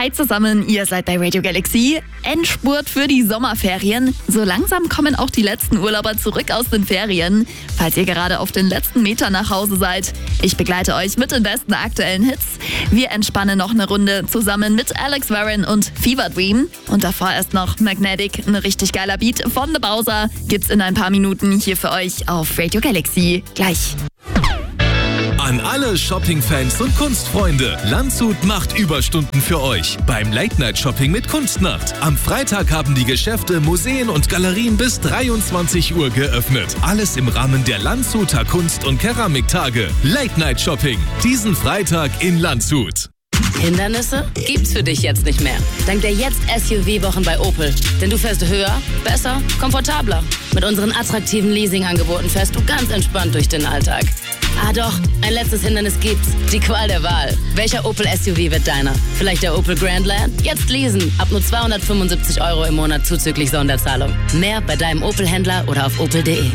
Hi zusammen, ihr seid bei Radio Galaxy. Endspurt für die Sommerferien. So langsam kommen auch die letzten Urlauber zurück aus den Ferien. Falls ihr gerade auf den letzten Metern nach Hause seid, ich begleite euch mit den besten aktuellen Hits. Wir entspannen noch eine Runde zusammen mit Alex Warren und Fever Dream. Und davor erst noch Magnetic, ein richtig geiler Beat von The Bowser. Gibt's in ein paar Minuten hier für euch auf Radio Galaxy. Gleich. An alle Shopping-Fans und Kunstfreunde. Landshut macht Überstunden für euch beim Late-Night-Shopping mit Kunstnacht. Am Freitag haben die Geschäfte, Museen und Galerien bis 23 Uhr geöffnet. Alles im Rahmen der Landshuter Kunst- und Keramiktage. Late-Night-Shopping. Diesen Freitag in Landshut. Hindernisse gibt's für dich jetzt nicht mehr. Dank der Jetzt-SUV-Wochen bei Opel. Denn du fährst höher, besser, komfortabler. Mit unseren attraktiven Leasing-Angeboten fährst du ganz entspannt durch den Alltag. Ah doch, ein letztes Hindernis gibt's. Die Qual der Wahl. Welcher Opel SUV wird deiner? Vielleicht der Opel Grandland? Jetzt leasen. Ab nur 275 € im Monat zuzüglich Sonderzahlung. Mehr bei deinem Opel-Händler oder auf opel.de.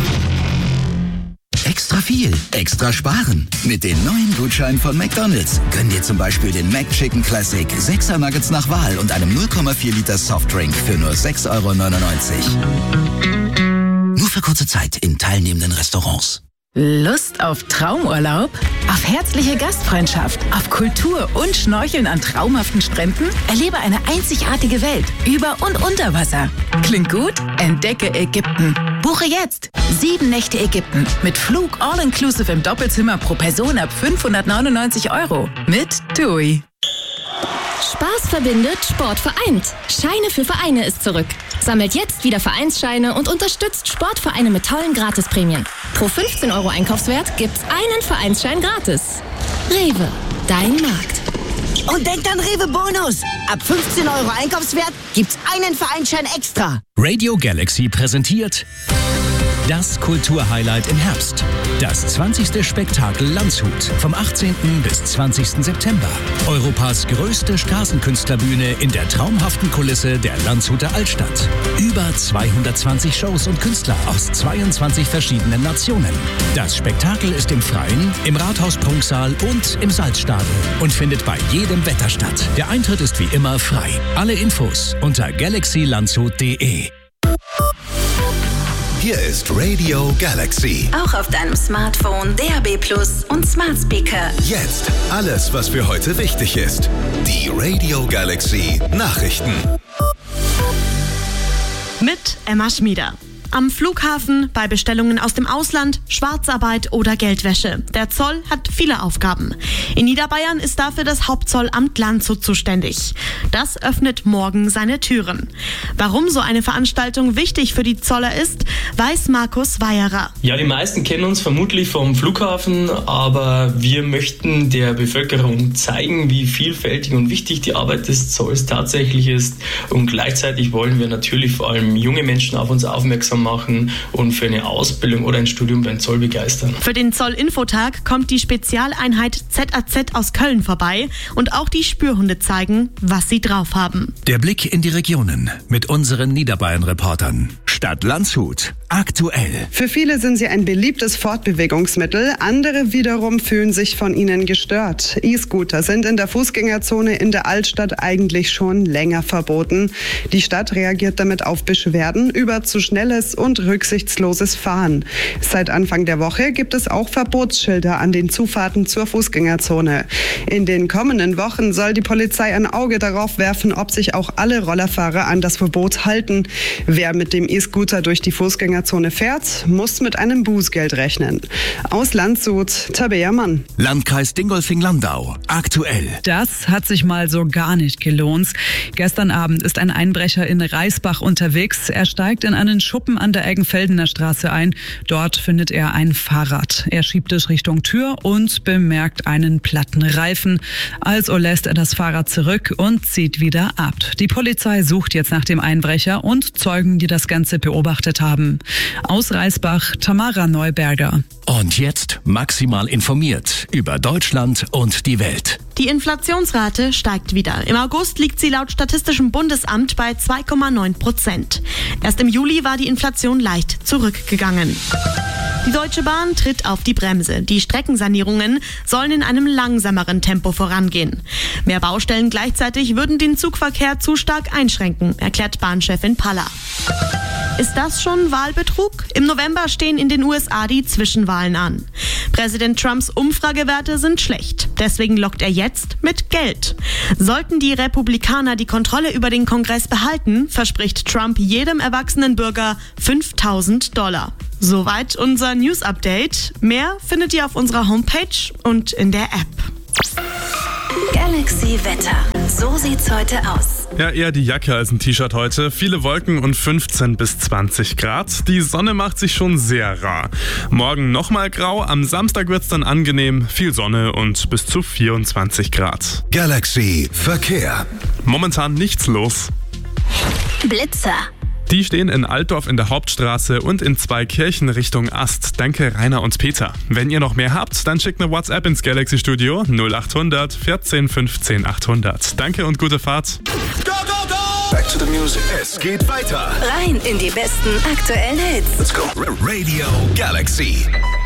Extra viel, extra sparen. Mit den neuen Gutscheinen von McDonald's gönn dir zum Beispiel den McChicken Classic 6er Nuggets nach Wahl und einem 0,4 Liter Softdrink für nur 6,99 €. Nur für kurze Zeit in teilnehmenden Restaurants. Lust auf Traumurlaub? Auf herzliche Gastfreundschaft? Auf Kultur und Schnorcheln an traumhaften Stränden? Erlebe eine einzigartige Welt über und unter Wasser. Klingt gut? Entdecke Ägypten. Buche jetzt 7 Nächte Ägypten mit Flug all-inclusive im Doppelzimmer pro Person ab 599 € mit TUI. Spaß verbindet, Sport vereint. Scheine für Vereine ist zurück. Sammelt jetzt wieder Vereinsscheine und unterstützt Sportvereine mit tollen Gratisprämien. Pro 15 € Einkaufswert gibt's einen Vereinsschein gratis. Rewe, dein Markt. Und denkt an Rewe Bonus. Ab 15 € Einkaufswert gibt's einen Vereinsschein extra. Radio Galaxy präsentiert das Kulturhighlight im Herbst. Das 20. Spektakel Landshut vom 18. bis 20. September. Europas größte Straßenkünstlerbühne in der traumhaften Kulisse der Landshuter Altstadt. Über 220 Shows und Künstler aus 22 verschiedenen Nationen. Das Spektakel ist im Freien, im Rathaus-Prunksaal und im Salzstadel und findet bei jedem Wetter statt. Der Eintritt ist wie immer frei. Alle Infos unter galaxylandshut.de. Hier ist Radio Galaxy. Auch auf deinem Smartphone, DAB+ und Smart Speaker. Jetzt alles, was für heute wichtig ist. Die Radio Galaxy Nachrichten. Mit Emma Schmieder. Am Flughafen, bei Bestellungen aus dem Ausland, Schwarzarbeit oder Geldwäsche. Der Zoll hat viele Aufgaben. In Niederbayern ist dafür das Hauptzollamt Landshut zuständig. Das öffnet morgen seine Türen. Warum so eine Veranstaltung wichtig für die Zoller ist, weiß Markus Weyerer. Ja, die meisten kennen uns vermutlich vom Flughafen, aber wir möchten der Bevölkerung zeigen, wie vielfältig und wichtig die Arbeit des Zolls tatsächlich ist. Und gleichzeitig wollen wir natürlich vor allem junge Menschen auf uns aufmerksam machen und für eine Ausbildung oder ein Studium beim Zoll begeistern. Für den Zoll-Infotag kommt die Spezialeinheit ZAZ aus Köln vorbei und auch die Spürhunde zeigen, was sie drauf haben. Der Blick in die Regionen mit unseren Niederbayern-Reportern. Stadt Landshut. Aktuell. Für viele sind sie ein beliebtes Fortbewegungsmittel, andere wiederum fühlen sich von ihnen gestört. E-Scooter sind in der Fußgängerzone in der Altstadt eigentlich schon länger verboten. Die Stadt reagiert damit auf Beschwerden über zu schnelles und rücksichtsloses Fahren. Seit Anfang der Woche gibt es auch Verbotsschilder an den Zufahrten zur Fußgängerzone. In den kommenden Wochen soll die Polizei ein Auge darauf werfen, ob sich auch alle Rollerfahrer an das Verbot halten. Wer mit dem E-Scooter durch die Fußgängerzone fährt, muss mit einem Bußgeld rechnen. Aus Landshut, Tabea Mann. Landkreis Dingolfing-Landau. Aktuell. Das hat sich mal so gar nicht gelohnt. Gestern Abend ist ein Einbrecher in Reisbach unterwegs. Er steigt in einen Schuppen an der Eggenfeldener Straße ein. Dort findet er ein Fahrrad. Er schiebt es Richtung Tür und bemerkt einen platten Reifen. Also lässt er das Fahrrad zurück und zieht wieder ab. Die Polizei sucht jetzt nach dem Einbrecher und Zeugen, die das Ganze beobachtet haben. Aus Reisbach, Tamara Neuberger. Und jetzt maximal informiert über Deutschland und die Welt. Die Inflationsrate steigt wieder. Im August liegt sie laut Statistischem Bundesamt bei 2,9%. Erst im Juli war die Inflation leicht zurückgegangen. Die Deutsche Bahn tritt auf die Bremse. Die Streckensanierungen sollen in einem langsameren Tempo vorangehen. Mehr Baustellen gleichzeitig würden den Zugverkehr zu stark einschränken, erklärt Bahnchefin Palla. Ist das schon Wahlbetrug? Im November stehen in den USA die Zwischenwahlen an. Präsident Trumps Umfragewerte sind schlecht. Deswegen lockt er jetzt mit Geld. Sollten die Republikaner die Kontrolle über den Kongress behalten, verspricht Trump jedem erwachsenen Bürger $5.000. Soweit unser News-Update. Mehr findet ihr auf unserer Homepage und in der App. Galaxy Wetter. So sieht's heute aus. Ja, eher die Jacke als ein T-Shirt heute. Viele Wolken und 15 bis 20 Grad. Die Sonne macht sich schon sehr rar. Morgen nochmal grau, am Samstag wird's dann angenehm. Viel Sonne und bis zu 24 Grad. Galaxy Verkehr. Momentan nichts los. Blitzer. Die stehen in Altdorf in der Hauptstraße und in Zweikirchen Richtung Ast. Danke Rainer und Peter. Wenn ihr noch mehr habt, dann schickt eine WhatsApp ins Galaxy Studio 0800 14 15 800. Danke und gute Fahrt. Go, go, go! Back to the music. Es geht weiter. Rein in die besten aktuellen Hits. Let's go. Radio Galaxy.